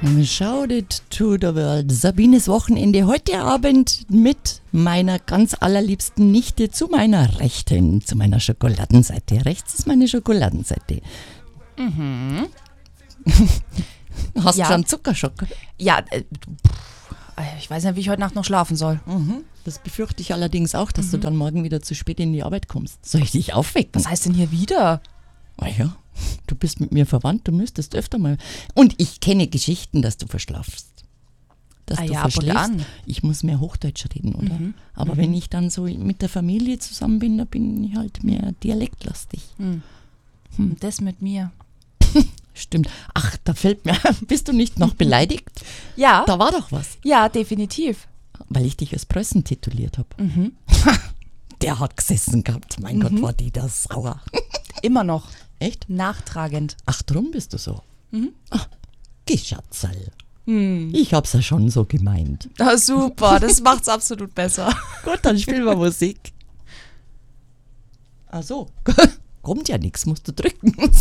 Shouted to the world. Sabines Wochenende heute Abend mit meiner ganz allerliebsten Nichte zu meiner Rechten, zu meiner Schokoladenseite. Rechts ist meine Schokoladenseite. Mhm. Hast du schon Zuckerschock? Ja, ich weiß nicht, wie ich heute Nacht noch schlafen soll. Das befürchte ich allerdings auch, dass du dann morgen wieder zu spät in die Arbeit kommst. Soll ich dich aufwecken? Was heißt denn hier wieder? Ah ja, du bist mit mir verwandt, du müsstest öfter mal. Und ich kenne Geschichten, dass du verschlafst. Dass du ab und verschläfst. an. Ich muss mehr Hochdeutsch reden, oder? Aber wenn ich dann so mit der Familie zusammen bin, da bin ich halt mehr dialektlastig. Und das mit mir. Stimmt. Ach, da fällt mir, bist du nicht noch beleidigt? Ja. Da war doch was. Ja, definitiv. Weil ich dich als Preußen tituliert habe. Der hat gesessen gehabt. Mein Gott, war die da sauer. Immer noch. Echt? Nachtragend. Ach, drum bist du so. Ach, Geschatzerl. Ich hab's ja schon so gemeint. Ah, super, das macht's absolut besser. Gut, dann spielen wir Musik. Ach so. Kommt ja nichts, musst du drücken.